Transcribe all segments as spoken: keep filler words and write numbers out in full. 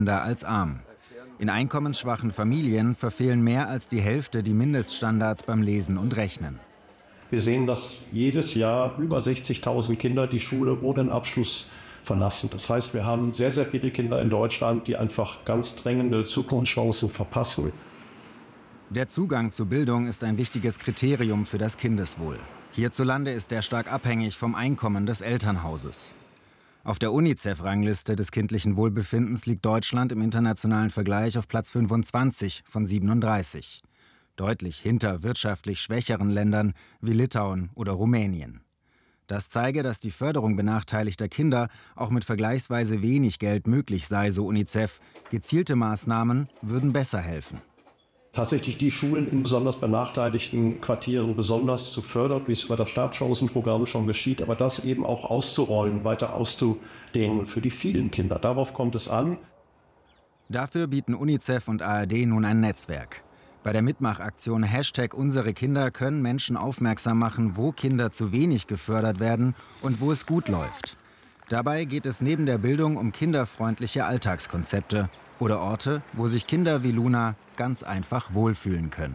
als arm. In einkommensschwachen Familien verfehlen mehr als die Hälfte die Mindeststandards beim Lesen und Rechnen. Wir sehen, dass jedes Jahr über sechzigtausend Kinder die Schule ohne den Abschluss verlassen. Das heißt, wir haben sehr, sehr viele Kinder in Deutschland, die einfach ganz drängende Zukunftschancen verpassen. Der Zugang zu Bildung ist ein wichtiges Kriterium für das Kindeswohl. Hierzulande ist er stark abhängig vom Einkommen des Elternhauses. Auf der UNICEF-Rangliste des kindlichen Wohlbefindens liegt Deutschland im internationalen Vergleich auf Platz fünfundzwanzig von siebenunddreißig. Deutlich hinter wirtschaftlich schwächeren Ländern wie Litauen oder Rumänien. Das zeige, dass die Förderung benachteiligter Kinder auch mit vergleichsweise wenig Geld möglich sei, so UNICEF. Gezielte Maßnahmen würden besser helfen. Tatsächlich die Schulen in besonders benachteiligten Quartieren besonders zu fördern, wie es über das Startchancenprogramm schon geschieht, aber das eben auch auszurollen, weiter auszudehnen für die vielen Kinder. Darauf kommt es an. Dafür bieten UNICEF und A R D nun ein Netzwerk. Bei der Mitmachaktion Hashtag Unsere Kinder können Menschen aufmerksam machen, wo Kinder zu wenig gefördert werden und wo es gut läuft. Dabei geht es neben der Bildung um kinderfreundliche Alltagskonzepte oder Orte, wo sich Kinder wie Luna ganz einfach wohlfühlen können.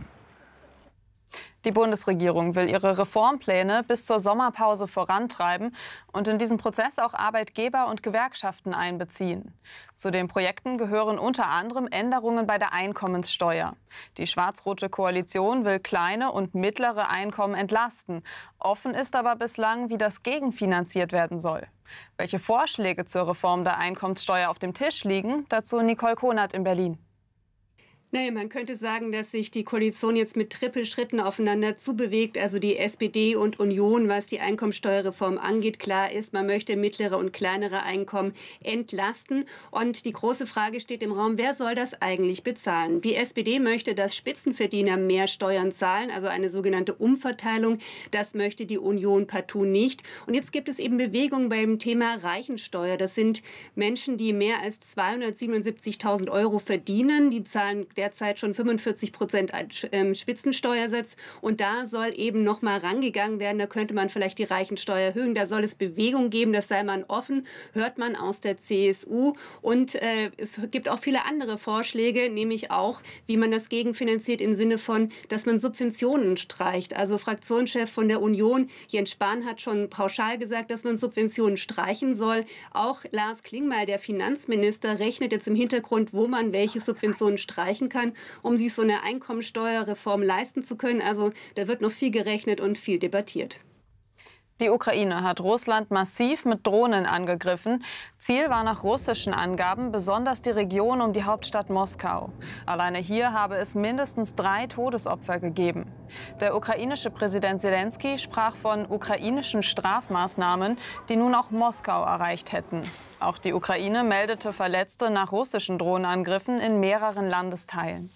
Die Bundesregierung will ihre Reformpläne bis zur Sommerpause vorantreiben und in diesen Prozess auch Arbeitgeber und Gewerkschaften einbeziehen. Zu den Projekten gehören unter anderem Änderungen bei der Einkommenssteuer. Die schwarz-rote Koalition will kleine und mittlere Einkommen entlasten. Offen ist aber bislang, wie das gegenfinanziert werden soll. Welche Vorschläge zur Reform der Einkommenssteuer auf dem Tisch liegen, dazu Nicole Konert in Berlin. Naja, man könnte sagen, dass sich die Koalition jetzt mit Trippelschritten aufeinander zubewegt. Also die S P D und Union, was die Einkommensteuerreform angeht. Klar ist, man möchte mittlere und kleinere Einkommen entlasten. Und die große Frage steht im Raum, wer soll das eigentlich bezahlen? Die S P D möchte, dass Spitzenverdiener mehr Steuern zahlen, also eine sogenannte Umverteilung. Das möchte die Union partout nicht. Und jetzt gibt es eben Bewegungen beim Thema Reichensteuer. Das sind Menschen, die mehr als zweihundertsiebenundsiebzigtausend Euro verdienen. Die zahlen derzeit schon fünfundvierzig Prozent Spitzensteuersatz. Und da soll eben noch mal rangegangen werden. Da könnte man vielleicht die Reichensteuer erhöhen. Da soll es Bewegung geben. Das sei man offen, hört man aus der C S U. Und äh, es gibt auch viele andere Vorschläge, nämlich auch, wie man das gegenfinanziert im Sinne von, dass man Subventionen streicht. Also Fraktionschef von der Union, Jens Spahn, hat schon pauschal gesagt, dass man Subventionen streichen soll. Auch Lars Klingbeil, der Finanzminister, rechnet jetzt im Hintergrund, wo man welche Subventionen streichen kann, um sich so eine Einkommensteuerreform leisten zu können. Also da wird noch viel gerechnet und viel debattiert. Die Ukraine hat Russland massiv mit Drohnen angegriffen. Ziel war nach russischen Angaben besonders die Region um die Hauptstadt Moskau. Alleine hier habe es mindestens drei Todesopfer gegeben. Der ukrainische Präsident Selenskyj sprach von ukrainischen Strafmaßnahmen, die nun auch Moskau erreicht hätten. Auch die Ukraine meldete Verletzte nach russischen Drohnenangriffen in mehreren Landesteilen.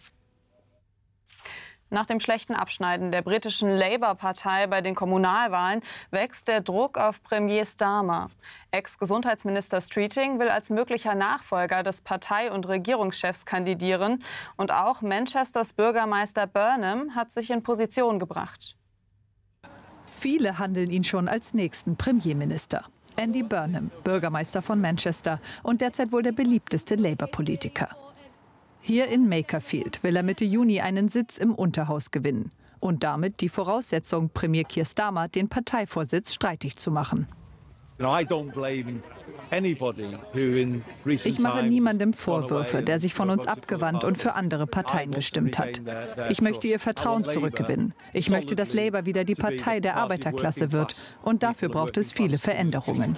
Nach dem schlechten Abschneiden der britischen Labour-Partei bei den Kommunalwahlen wächst der Druck auf Premier Starmer. Ex-Gesundheitsminister Streeting will als möglicher Nachfolger des Partei- und Regierungschefs kandidieren. Und auch Manchesters Bürgermeister Burnham hat sich in Position gebracht. Viele handeln ihn schon als nächsten Premierminister. Andy Burnham, Bürgermeister von Manchester und derzeit wohl der beliebteste Labour-Politiker. Hier in Makerfield will er Mitte Juni einen Sitz im Unterhaus gewinnen und damit die Voraussetzung, Premier Keir Starmer den Parteivorsitz streitig zu machen. Ich mache niemandem Vorwürfe, der sich von uns abgewandt und für andere Parteien gestimmt hat. Ich möchte ihr Vertrauen zurückgewinnen. Ich möchte, dass Labour wieder die Partei der Arbeiterklasse wird. Und dafür braucht es viele Veränderungen.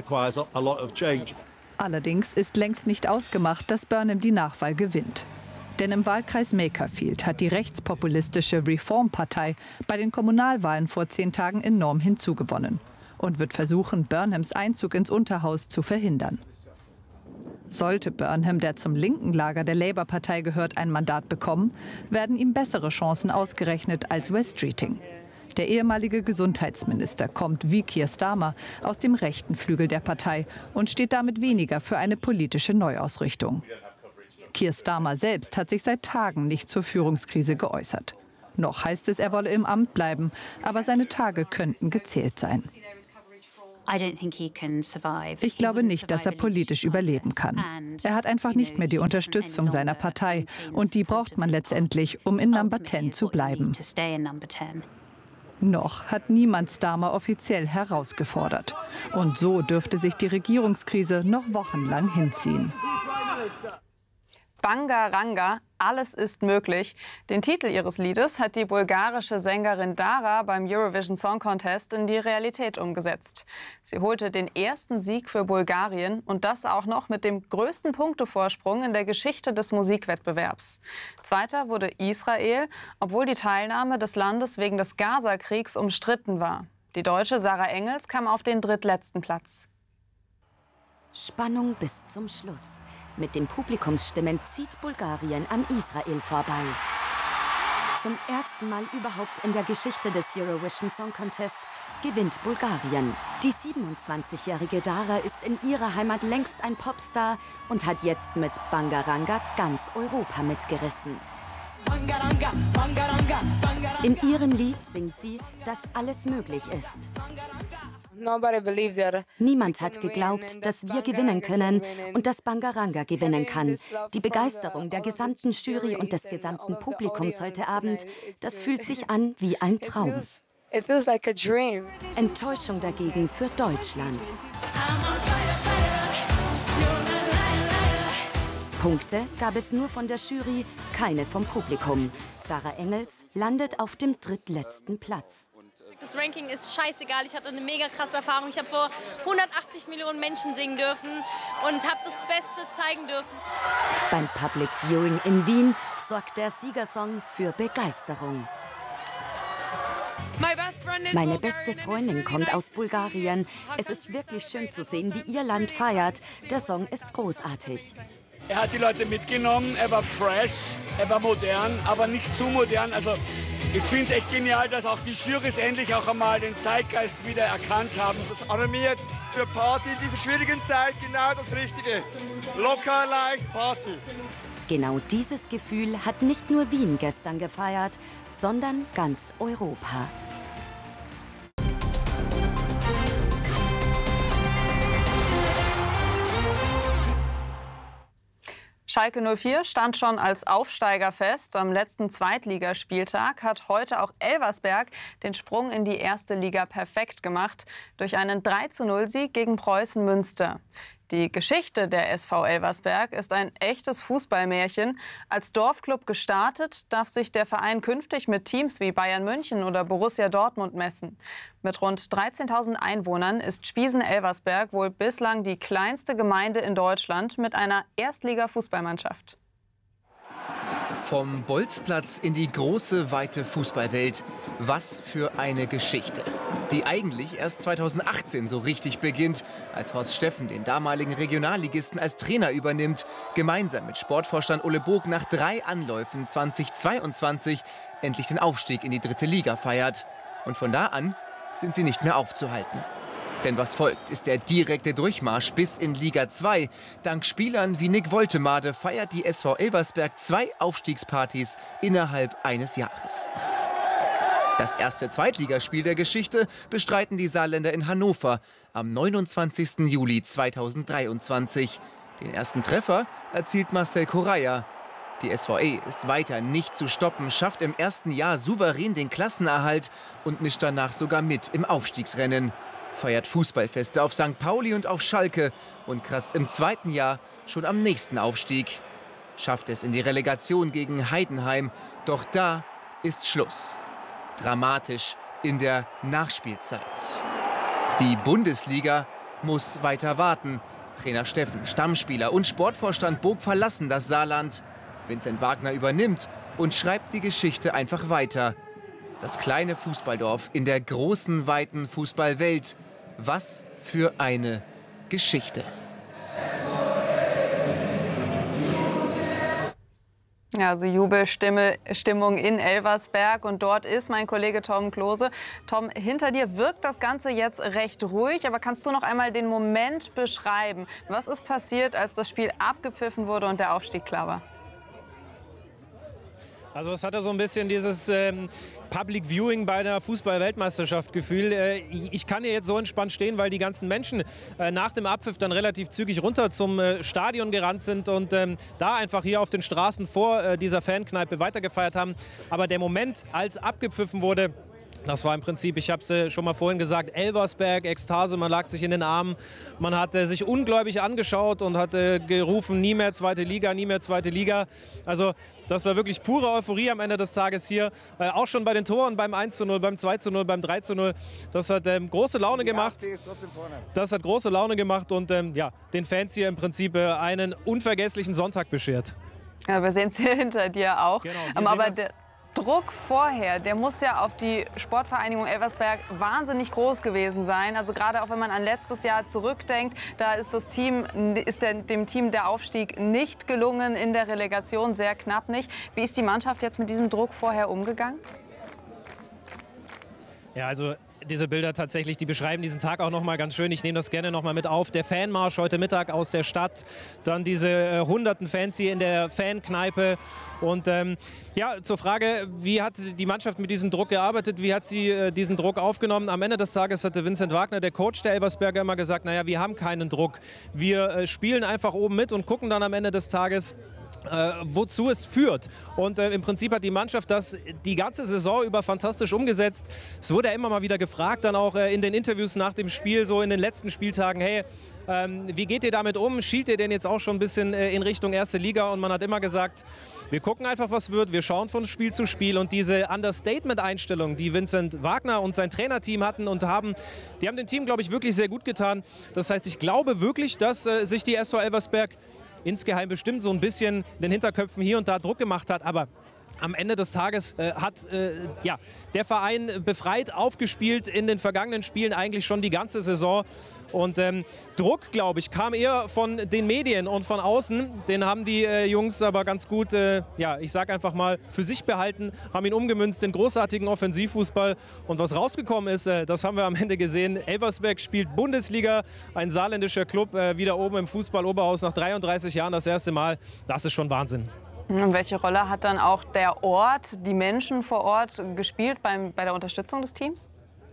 Allerdings ist längst nicht ausgemacht, dass Burnham die Nachwahl gewinnt. Denn im Wahlkreis Makerfield hat die rechtspopulistische Reform-Partei bei den Kommunalwahlen vor zehn Tagen enorm hinzugewonnen und wird versuchen, Burnhams Einzug ins Unterhaus zu verhindern. Sollte Burnham, der zum linken Lager der Labour-Partei gehört, ein Mandat bekommen, werden ihm bessere Chancen ausgerechnet als Wes Streeting. Der ehemalige Gesundheitsminister kommt wie Keir Starmer aus dem rechten Flügel der Partei und steht damit weniger für eine politische Neuausrichtung. Keir Starmer selbst hat sich seit Tagen nicht zur Führungskrise geäußert. Noch heißt es, er wolle im Amt bleiben, aber seine Tage könnten gezählt sein. Ich glaube nicht, dass er politisch überleben kann. Er hat einfach nicht mehr die Unterstützung seiner Partei. Und die braucht man letztendlich, um in Number zehn zu bleiben. Noch hat niemand Starmer offiziell herausgefordert. Und so dürfte sich die Regierungskrise noch wochenlang hinziehen. Bangaranga, alles ist möglich. Den Titel ihres Liedes hat die bulgarische Sängerin Dara beim Eurovision Song Contest in die Realität umgesetzt. Sie holte den ersten Sieg für Bulgarien und das auch noch mit dem größten Punktevorsprung in der Geschichte des Musikwettbewerbs. Zweiter wurde Israel, obwohl die Teilnahme des Landes wegen des Gaza-Kriegs umstritten war. Die Deutsche Sarah Engels kam auf den drittletzten Platz. Spannung bis zum Schluss. Mit den Publikumsstimmen zieht Bulgarien an Israel vorbei. Zum ersten Mal überhaupt in der Geschichte des Eurovision Song Contest gewinnt Bulgarien. Die siebenundzwanzigjährige Dara ist in ihrer Heimat längst ein Popstar und hat jetzt mit Bangaranga ganz Europa mitgerissen. In ihrem Lied singt sie, dass alles möglich ist. Niemand hat geglaubt, dass wir gewinnen können und dass Bangaranga gewinnen kann. Die Begeisterung der gesamten Jury und des gesamten Publikums heute Abend, das fühlt sich an wie ein Traum. Enttäuschung dagegen für Deutschland. Punkte gab es nur von der Jury, keine vom Publikum. Sarah Engels landet auf dem drittletzten Platz. Das Ranking ist scheißegal. Ich hatte eine mega krasse Erfahrung. Ich habe vor hundertachtzig Millionen Menschen singen dürfen und habe das Beste zeigen dürfen. Beim Public Viewing in Wien sorgt der Siegersong für Begeisterung. Meine beste Freundin kommt aus Bulgarien. Es ist wirklich schön zu sehen, wie ihr Land feiert. Der Song ist großartig. Er hat die Leute mitgenommen, er war fresh, er war modern, aber nicht zu modern. Also ich finde es echt genial, dass auch die Jurys endlich auch einmal den Zeitgeist wieder erkannt haben. Das animiert für Party in dieser schwierigen Zeit genau das Richtige. Locker, leicht, Party. Genau dieses Gefühl hat nicht nur Wien gestern gefeiert, sondern ganz Europa. Schalke null vier stand schon als Aufsteiger fest. Am letzten Zweitligaspieltag hat heute auch Elversberg den Sprung in die erste Liga perfekt gemacht durch einen drei zu null Sieg gegen Preußen Münster. Die Geschichte der S V Elversberg ist ein echtes Fußballmärchen. Als Dorfclub gestartet, darf sich der Verein künftig mit Teams wie Bayern München oder Borussia Dortmund messen. Mit rund dreizehntausend Einwohnern ist Spiesen-Elversberg wohl bislang die kleinste Gemeinde in Deutschland mit einer Erstliga-Fußballmannschaft. Vom Bolzplatz in die große, weite Fußballwelt. Was für eine Geschichte. Die eigentlich erst zweitausendachtzehn so richtig beginnt, als Horst Steffen den damaligen Regionalligisten als Trainer übernimmt, gemeinsam mit Sportvorstand Ole Bog nach drei Anläufen zweitausendzweiundzwanzig endlich den Aufstieg in die dritte Liga feiert. Und von da an sind sie nicht mehr aufzuhalten. Denn was folgt, ist der direkte Durchmarsch bis in Liga zwei. Dank Spielern wie Nick Woltemade feiert die S V Elversberg zwei Aufstiegspartys innerhalb eines Jahres. Das erste Zweitligaspiel der Geschichte bestreiten die Saarländer in Hannover am neunundzwanzigsten Juli zweitausenddreiundzwanzig. Den ersten Treffer erzielt Marcel Correia. Die S V E ist weiter nicht zu stoppen, schafft im ersten Jahr souverän den Klassenerhalt und mischt danach sogar mit im Aufstiegsrennen. Feiert Fußballfeste auf Sankt Pauli und auf Schalke und kratzt im zweiten Jahr schon am nächsten Aufstieg. Schafft es in die Relegation gegen Heidenheim, doch da ist Schluss. Dramatisch in der Nachspielzeit. Die Bundesliga muss weiter warten. Trainer Steffen, Stammspieler und Sportvorstand Bog verlassen das Saarland. Vincent Wagner übernimmt und schreibt die Geschichte einfach weiter. Das kleine Fußballdorf in der großen, weiten Fußballwelt. Was für eine Geschichte. Ja, also Jubelstimmung in Elversberg und dort ist mein Kollege Tom Klose. Tom, hinter dir wirkt das Ganze jetzt recht ruhig, aber kannst du noch einmal den Moment beschreiben? Was ist passiert, als das Spiel abgepfiffen wurde und der Aufstieg klar war? Also es hatte so ein bisschen dieses ähm, Public Viewing bei einer Fußball-Weltmeisterschaft Gefühl. Äh, ich kann hier jetzt so entspannt stehen, weil die ganzen Menschen äh, nach dem Abpfiff dann relativ zügig runter zum äh, Stadion gerannt sind und ähm, da einfach hier auf den Straßen vor äh, dieser Fankneipe weitergefeiert haben. Aber der Moment, als abgepfiffen wurde, das war im Prinzip, ich habe es äh, schon mal vorhin gesagt, Elversberg, Ekstase, man lag sich in den Armen. Man hat äh, sich ungläubig angeschaut und hat äh, gerufen, nie mehr zweite Liga, nie mehr zweite Liga. Also das war wirklich pure Euphorie am Ende des Tages hier. Äh, auch schon bei den Toren beim eins zu null, beim zwei zu null, beim drei zu null. Das hat ähm, große Laune gemacht. Das hat große Laune gemacht und ähm, ja, den Fans hier im Prinzip äh, einen unvergesslichen Sonntag beschert. Ja, wir sehen es hier hinter dir auch. Genau, ähm, aber der Druck vorher, der muss ja auf die Sportvereinigung Elversberg wahnsinnig groß gewesen sein. Also gerade auch wenn man an letztes Jahr zurückdenkt, da ist das Team, ist der, dem Team der Aufstieg nicht gelungen, in der Relegation sehr knapp nicht. Wie ist die Mannschaft jetzt mit diesem Druck vorher umgegangen? Ja, also diese Bilder tatsächlich, die beschreiben diesen Tag auch noch mal ganz schön. Ich nehme das gerne noch mal mit auf. Der Fanmarsch heute Mittag aus der Stadt, dann diese äh, hunderten Fans hier in der Fankneipe. Und ähm, ja, zur Frage, wie hat die Mannschaft mit diesem Druck gearbeitet, wie hat sie äh, diesen Druck aufgenommen? Am Ende des Tages hatte Vincent Wagner, der Coach der Elversberger, immer gesagt, naja, wir haben keinen Druck. Wir äh, spielen einfach oben mit und gucken dann am Ende des Tages, Äh, wozu es führt. Und äh, im Prinzip hat die Mannschaft das die ganze Saison über fantastisch umgesetzt. Es wurde ja immer mal wieder gefragt, dann auch äh, in den Interviews nach dem Spiel, so in den letzten Spieltagen, hey, ähm, wie geht ihr damit um? Schielt ihr denn jetzt auch schon ein bisschen äh, in Richtung erste Liga? Und man hat immer gesagt, wir gucken einfach, was wird, wir schauen von Spiel zu Spiel. Und diese Understatement-Einstellung, die Vincent Wagner und sein Trainerteam hatten und haben, die haben dem Team, glaube ich, wirklich sehr gut getan. Das heißt, ich glaube wirklich, dass äh, sich die S V Elversberg insgeheim bestimmt so ein bisschen in den Hinterköpfen hier und da Druck gemacht hat, aber am Ende des Tages äh, hat äh, ja, der Verein befreit aufgespielt in den vergangenen Spielen, eigentlich schon die ganze Saison. Und ähm, Druck, glaube ich, kam eher von den Medien und von außen. Den haben die äh, Jungs aber ganz gut, äh, ja, ich sage einfach mal, für sich behalten, haben ihn umgemünzt in großartigen Offensivfußball. Und was rausgekommen ist, äh, das haben wir am Ende gesehen. Elversberg spielt Bundesliga, ein saarländischer Club, äh, wieder oben im Fußball-Oberhaus nach dreiunddreißig Jahren das erste Mal. Das ist schon Wahnsinn. Und welche Rolle hat dann auch der Ort, die Menschen vor Ort gespielt beim, bei der Unterstützung des Teams?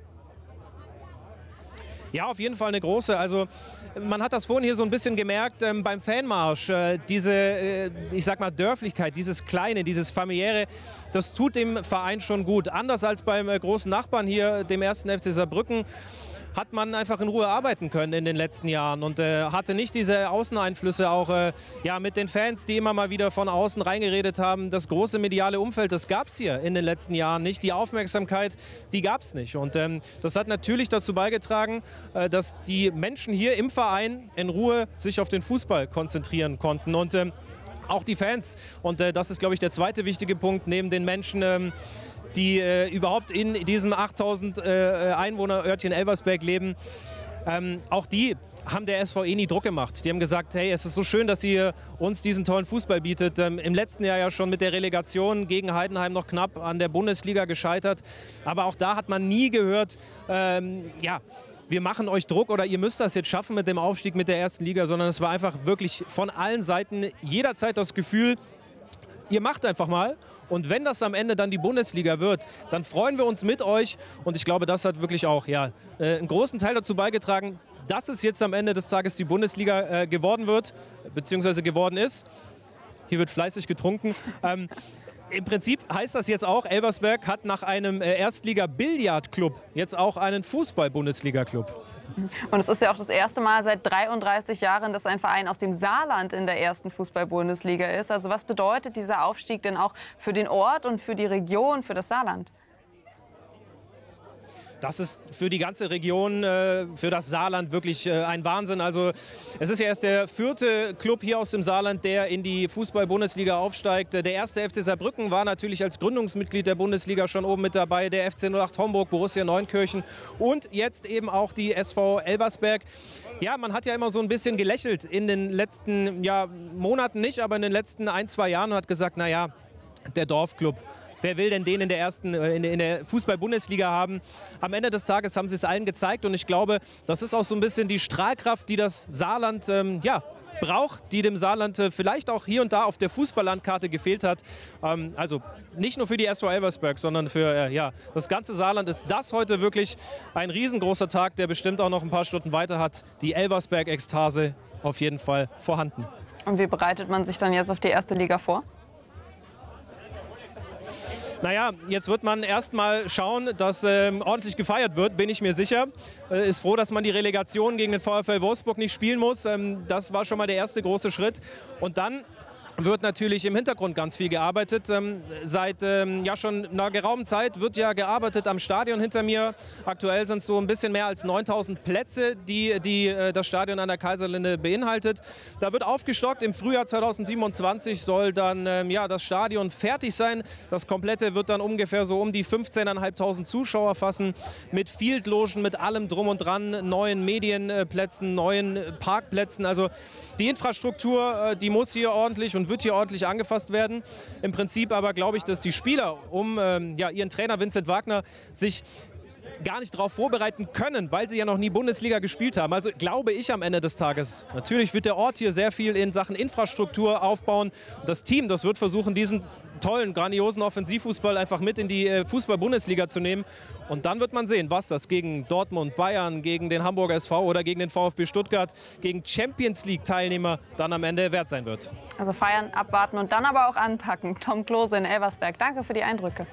Ja, auf jeden Fall eine große. Also man hat das vorhin hier so ein bisschen gemerkt ähm, beim Fanmarsch. Äh, diese, äh, ich sag mal, Dörflichkeit, dieses Kleine, dieses Familiäre, das tut dem Verein schon gut. Anders als beim äh, großen Nachbarn hier, dem ersten F C Saarbrücken, hat man einfach in Ruhe arbeiten können in den letzten Jahren und äh, hatte nicht diese Außeneinflüsse auch äh, ja, mit den Fans, die immer mal wieder von außen reingeredet haben. Das große mediale Umfeld, das gab es hier in den letzten Jahren nicht. Die Aufmerksamkeit, die gab es nicht. Und ähm, das hat natürlich dazu beigetragen, äh, dass die Menschen hier im Verein in Ruhe sich auf den Fußball konzentrieren konnten. Und ähm, auch die Fans. Und äh, das ist, glaube ich, der zweite wichtige Punkt neben den Menschen, ähm, die äh, überhaupt in diesem achttausend äh, Einwohner-Örtchen Elversberg leben. Ähm, auch die haben der S V E nie Druck gemacht. Die haben gesagt, hey, es ist so schön, dass ihr uns diesen tollen Fußball bietet. Ähm, im letzten Jahr ja schon mit der Relegation gegen Heidenheim noch knapp an der Bundesliga gescheitert. Aber auch da hat man nie gehört, ähm, ja, wir machen euch Druck oder ihr müsst das jetzt schaffen mit dem Aufstieg mit der ersten Liga, sondern es war einfach wirklich von allen Seiten jederzeit das Gefühl, ihr macht einfach mal. Und wenn das am Ende dann die Bundesliga wird, dann freuen wir uns mit euch. Und ich glaube, das hat wirklich auch ja, einen großen Teil dazu beigetragen, dass es jetzt am Ende des Tages die Bundesliga äh, geworden wird, beziehungsweise geworden ist. Hier wird fleißig getrunken. Ähm, Im Prinzip heißt das jetzt auch, Elversberg hat nach einem äh, Erstliga-Billard-Club jetzt auch einen Fußball-Bundesliga-Club. Und es ist ja auch das erste Mal seit dreiunddreißig Jahren, dass ein Verein aus dem Saarland in der ersten Fußball-Bundesliga ist. Also was bedeutet dieser Aufstieg denn auch für den Ort und für die Region, für das Saarland? Das ist für die ganze Region, für das Saarland wirklich ein Wahnsinn. Also es ist ja erst der vierte Club hier aus dem Saarland, der in die Fußball-Bundesliga aufsteigt. Der erste F C Saarbrücken war natürlich als Gründungsmitglied der Bundesliga schon oben mit dabei. Der F C null acht Homburg, Borussia Neunkirchen und jetzt eben auch die S V Elversberg. Ja, man hat ja immer so ein bisschen gelächelt in den letzten ja, Monaten nicht, aber in den letzten ein, zwei Jahren und hat gesagt, naja, der Dorfclub. Wer will denn den in der ersten, in der, in der Fußball-Bundesliga haben? Am Ende des Tages haben sie es allen gezeigt und ich glaube, das ist auch so ein bisschen die Strahlkraft, die das Saarland ähm, ja, braucht, die dem Saarland äh, vielleicht auch hier und da auf der Fußballlandkarte gefehlt hat. Ähm, also nicht nur für die S V Elversberg, sondern für äh, ja, das ganze Saarland ist das heute wirklich ein riesengroßer Tag, der bestimmt auch noch ein paar Stunden weiter hat. Die Elversberg-Ekstase auf jeden Fall vorhanden. Und wie bereitet man sich dann jetzt auf die erste Liga vor? Naja, jetzt wird man erst mal schauen, dass ähm, ordentlich gefeiert wird, bin ich mir sicher. Äh, ist froh, dass man die Relegation gegen den VfL Wolfsburg nicht spielen muss. Ähm, das war schon mal der erste große Schritt. Und dann wird natürlich im Hintergrund ganz viel gearbeitet. Ähm, seit ähm, ja schon einer geraumen Zeit wird ja gearbeitet am Stadion hinter mir. Aktuell sind es so ein bisschen mehr als neuntausend Plätze, die, die äh, das Stadion an der Kaiserlinde beinhaltet. Da wird aufgestockt. Im Frühjahr zweitausendsiebenundzwanzig soll dann ähm, ja, das Stadion fertig sein. Das komplette wird dann ungefähr so um die fünfzehntausendfünfhundert Zuschauer fassen. Mit Fieldlogen, mit allem drum und dran, neuen Medienplätzen, neuen Parkplätzen. Also die Infrastruktur, äh, die muss hier ordentlich und wird hier ordentlich angefasst werden. Im Prinzip aber glaube ich, dass die Spieler um ähm, ja, ihren Trainer Vincent Wagner sich gar nicht darauf vorbereiten können, weil sie ja noch nie Bundesliga gespielt haben. Also glaube ich am Ende des Tages. Natürlich wird der Ort hier sehr viel in Sachen Infrastruktur aufbauen. Das Team, das wird versuchen, diesen tollen, grandiosen Offensivfußball einfach mit in die Fußball-Bundesliga zu nehmen. Und dann wird man sehen, was das gegen Dortmund, Bayern, gegen den Hamburger S V oder gegen den VfB Stuttgart, gegen Champions-League-Teilnehmer dann am Ende wert sein wird. Also feiern, abwarten und dann aber auch anpacken. Tom Klose in Elversberg, danke für die Eindrücke.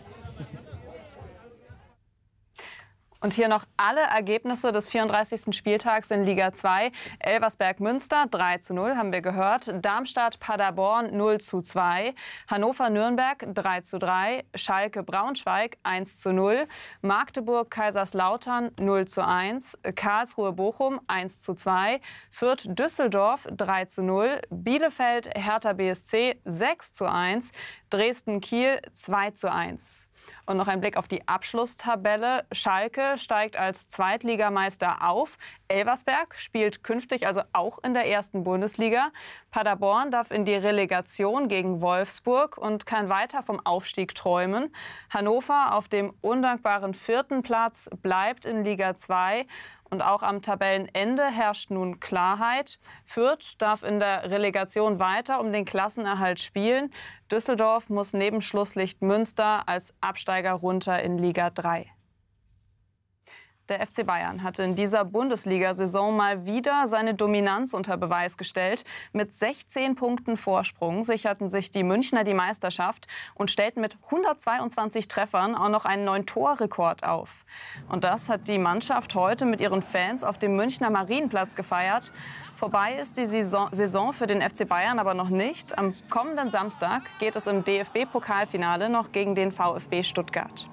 Und hier noch alle Ergebnisse des vierunddreißigsten Spieltags in Liga zwei. Elversberg-Münster drei zu null, haben wir gehört. Darmstadt-Paderborn null zu zwei. Hannover-Nürnberg drei zu drei. Schalke-Braunschweig eins zu null. Magdeburg-Kaiserslautern null zu eins. Karlsruhe-Bochum eins zu zwei. Fürth-Düsseldorf drei zu null. Bielefeld-Hertha B S C sechs zu eins. Dresden-Kiel zwei zu eins. Und noch ein Blick auf die Abschlusstabelle. Schalke steigt als Zweitligameister auf. Elversberg spielt künftig also auch in der ersten Bundesliga. Paderborn darf in die Relegation gegen Wolfsburg und kann weiter vom Aufstieg träumen. Hannover auf dem undankbaren vierten Platz bleibt in Liga zwei. Und auch am Tabellenende herrscht nun Klarheit. Fürth darf in der Relegation weiter um den Klassenerhalt spielen. Düsseldorf muss neben Schlusslicht Münster als Absteiger runter in Liga drei. Der F C Bayern hatte in dieser Bundesliga-Saison mal wieder seine Dominanz unter Beweis gestellt. Mit sechzehn Punkten Vorsprung sicherten sich die Münchner die Meisterschaft und stellten mit hundertzweiundzwanzig Treffern auch noch einen neuen Torrekord auf. Und das hat die Mannschaft heute mit ihren Fans auf dem Münchner Marienplatz gefeiert. Vorbei ist die Saison für den F C Bayern aber noch nicht. Am kommenden Samstag geht es im D F B-Pokalfinale noch gegen den VfB Stuttgart.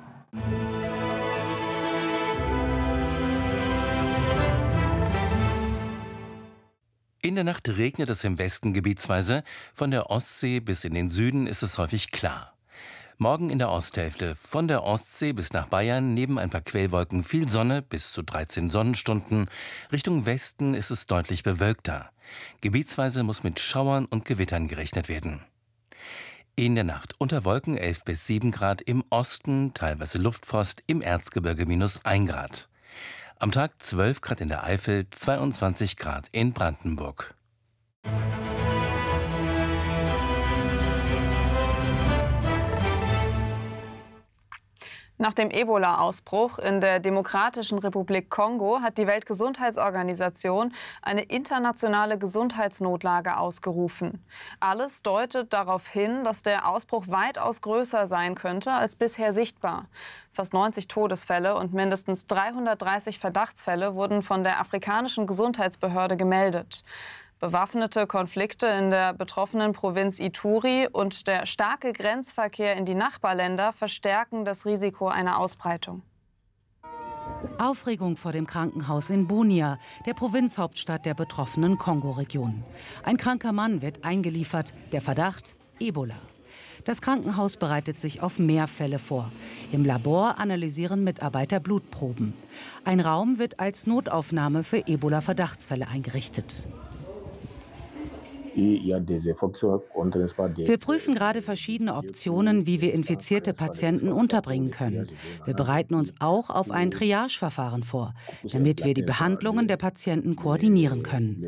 In der Nacht regnet es im Westen gebietsweise. Von der Ostsee bis in den Süden ist es häufig klar. Morgen in der Osthälfte von der Ostsee bis nach Bayern neben ein paar Quellwolken viel Sonne bis zu dreizehn Sonnenstunden. Richtung Westen ist es deutlich bewölkter. Gebietsweise muss mit Schauern und Gewittern gerechnet werden. In der Nacht unter Wolken elf bis sieben Grad im Osten, teilweise Luftfrost, im Erzgebirge minus ein Grad. Am Tag zwölf Grad in der Eifel, zweiundzwanzig Grad in Brandenburg. Nach dem Ebola-Ausbruch in der Demokratischen Republik Kongo hat die Weltgesundheitsorganisation eine internationale Gesundheitsnotlage ausgerufen. Alles deutet darauf hin, dass der Ausbruch weitaus größer sein könnte als bisher sichtbar. Fast neunzig Todesfälle und mindestens dreihundertdreißig Verdachtsfälle wurden von der afrikanischen Gesundheitsbehörde gemeldet. Bewaffnete Konflikte in der betroffenen Provinz Ituri und der starke Grenzverkehr in die Nachbarländer verstärken das Risiko einer Ausbreitung. Aufregung vor dem Krankenhaus in Bunia, der Provinzhauptstadt der betroffenen Kongo-Region. Ein kranker Mann wird eingeliefert, der Verdacht Ebola. Das Krankenhaus bereitet sich auf mehr Fälle vor. Im Labor analysieren Mitarbeiter Blutproben. Ein Raum wird als Notaufnahme für Ebola-Verdachtsfälle eingerichtet. Wir prüfen gerade verschiedene Optionen, wie wir infizierte Patienten unterbringen können. Wir bereiten uns auch auf ein Triageverfahren vor, damit wir die Behandlungen der Patienten koordinieren können.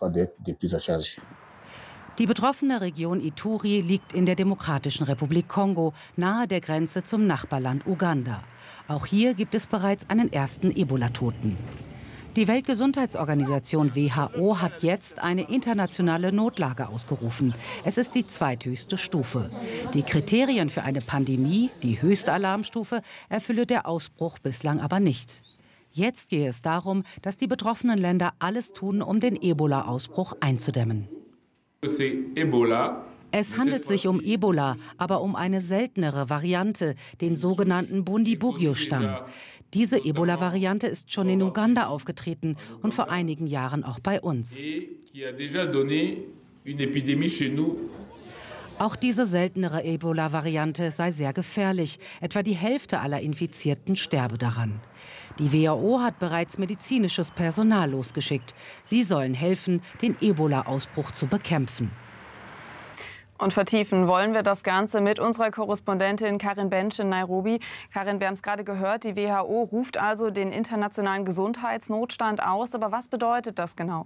Die betroffene Region Ituri liegt in der Demokratischen Republik Kongo, nahe der Grenze zum Nachbarland Uganda. Auch hier gibt es bereits einen ersten Ebola-Toten. Die Weltgesundheitsorganisation W H O hat jetzt eine internationale Notlage ausgerufen. Es ist die zweithöchste Stufe. Die Kriterien für eine Pandemie, die höchste Alarmstufe, erfülle der Ausbruch bislang aber nicht. Jetzt gehe es darum, dass die betroffenen Länder alles tun, um den Ebola-Ausbruch einzudämmen. Es handelt sich um Ebola, aber um eine seltenere Variante, den sogenannten Bundibugyo-Stamm. Diese Ebola-Variante ist schon in Uganda aufgetreten und vor einigen Jahren auch bei uns. Auch diese seltenere Ebola-Variante sei sehr gefährlich. Etwa die Hälfte aller Infizierten sterbe daran. Die W H O hat bereits medizinisches Personal losgeschickt. Sie sollen helfen, den Ebola-Ausbruch zu bekämpfen. Und vertiefen wollen wir das Ganze mit unserer Korrespondentin Karin Bench in Nairobi. Karin, wir haben es gerade gehört, die W H O ruft also den internationalen Gesundheitsnotstand aus. Aber was bedeutet das genau?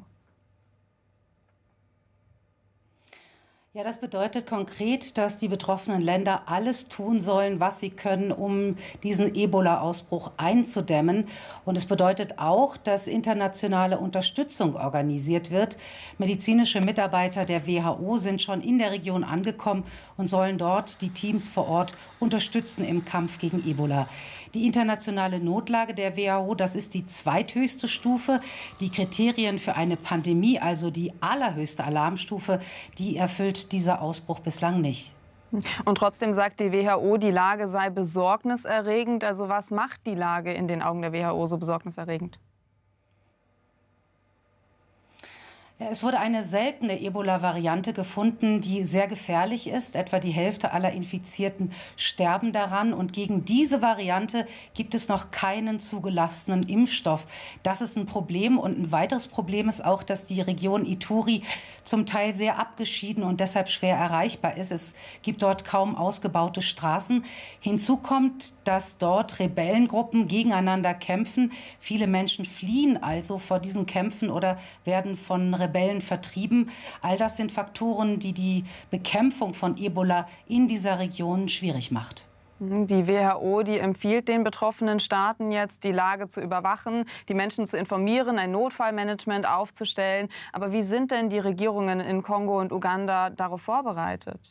Ja, das bedeutet konkret, dass die betroffenen Länder alles tun sollen, was sie können, um diesen Ebola-Ausbruch einzudämmen. Und es bedeutet auch, dass internationale Unterstützung organisiert wird. Medizinische Mitarbeiter der W H O sind schon in der Region angekommen und sollen dort die Teams vor Ort unterstützen im Kampf gegen Ebola. Die internationale Notlage der W H O, das ist die zweithöchste Stufe. Die Kriterien für eine Pandemie, also die allerhöchste Alarmstufe, die erfüllt dieser Ausbruch bislang nicht. Und trotzdem sagt die W H O, die Lage sei besorgniserregend. Also was macht die Lage in den Augen der W H O so besorgniserregend? Es wurde eine seltene Ebola-Variante gefunden, die sehr gefährlich ist. Etwa die Hälfte aller Infizierten sterben daran. Und gegen diese Variante gibt es noch keinen zugelassenen Impfstoff. Das ist ein Problem. Und ein weiteres Problem ist auch, dass die Region Ituri zum Teil sehr abgeschieden und deshalb schwer erreichbar ist. Es gibt dort kaum ausgebaute Straßen. Hinzu kommt, dass dort Rebellengruppen gegeneinander kämpfen. Viele Menschen fliehen also vor diesen Kämpfen oder werden von Rebellen vertrieben. All das sind Faktoren, die die Bekämpfung von Ebola in dieser Region schwierig macht. Die W H O, die empfiehlt den betroffenen Staaten jetzt, die Lage zu überwachen, die Menschen zu informieren, ein Notfallmanagement aufzustellen. Aber wie sind denn die Regierungen in Kongo und Uganda darauf vorbereitet?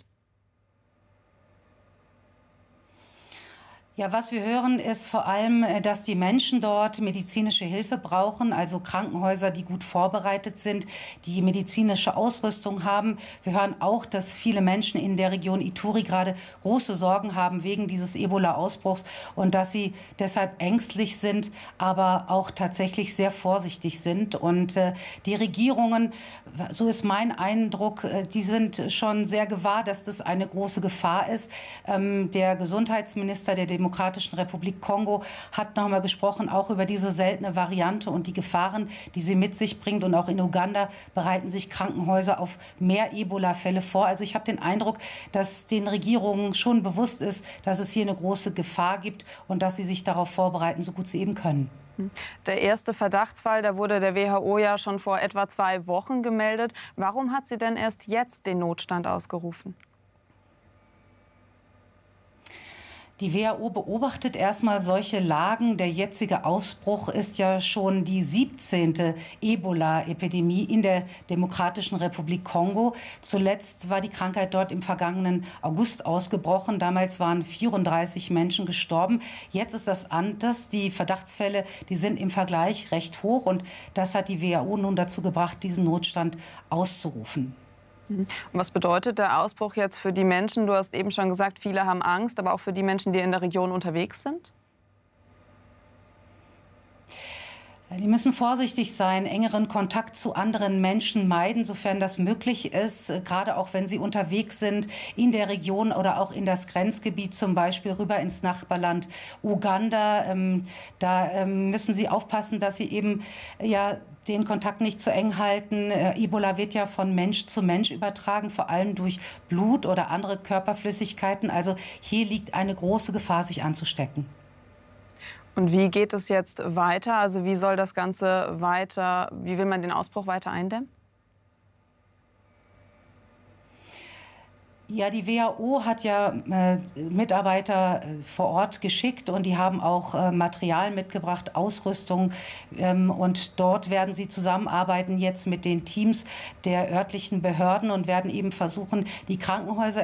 Ja, was wir hören, ist vor allem, dass die Menschen dort medizinische Hilfe brauchen, also Krankenhäuser, die gut vorbereitet sind, die medizinische Ausrüstung haben. Wir hören auch, dass viele Menschen in der Region Ituri gerade große Sorgen haben wegen dieses Ebola-Ausbruchs und dass sie deshalb ängstlich sind, aber auch tatsächlich sehr vorsichtig sind. Und äh, die Regierungen, so ist mein Eindruck, äh, die sind schon sehr gewahr, dass das eine große Gefahr ist. Ähm, der Gesundheitsminister der Demokratischen Demokratischen Republik Kongo hat noch mal gesprochen, auch über diese seltene Variante und die Gefahren, die sie mit sich bringt. Und auch in Uganda bereiten sich Krankenhäuser auf mehr Ebola-Fälle vor. Also ich habe den Eindruck, dass den Regierungen schon bewusst ist, dass es hier eine große Gefahr gibt und dass sie sich darauf vorbereiten, so gut sie eben können. Der erste Verdachtsfall, da wurde der W H O ja schon vor etwa zwei Wochen gemeldet. Warum hat sie denn erst jetzt den Notstand ausgerufen? Die W H O beobachtet erstmal solche Lagen. Der jetzige Ausbruch ist ja schon die siebzehnte Ebola-Epidemie in der Demokratischen Republik Kongo. Zuletzt war die Krankheit dort im vergangenen August ausgebrochen. Damals waren vierunddreißig Menschen gestorben. Jetzt ist das anders. Die Verdachtsfälle, die sind im Vergleich recht hoch. Und das hat die W H O nun dazu gebracht, diesen Notstand auszurufen. Und was bedeutet der Ausbruch jetzt für die Menschen? Du hast eben schon gesagt, viele haben Angst, aber auch für die Menschen, die in der Region unterwegs sind? Die müssen vorsichtig sein, engeren Kontakt zu anderen Menschen meiden, sofern das möglich ist, gerade auch wenn sie unterwegs sind in der Region oder auch in das Grenzgebiet, zum Beispiel rüber ins Nachbarland Uganda. Ähm, da ähm, müssen sie aufpassen, dass sie eben ja den Kontakt nicht zu eng halten. Äh, Ebola wird ja von Mensch zu Mensch übertragen, vor allem durch Blut oder andere Körperflüssigkeiten. Also hier liegt eine große Gefahr, sich anzustecken. Und wie geht es jetzt weiter? Also wie soll das Ganze weiter, wie will man den Ausbruch weiter eindämmen? Ja, die W H O hat ja äh, Mitarbeiter äh, vor Ort geschickt und die haben auch äh, Material mitgebracht, Ausrüstung. Ähm, und dort werden sie zusammenarbeiten jetzt mit den Teams der örtlichen Behörden und werden eben versuchen, die Krankenhäuser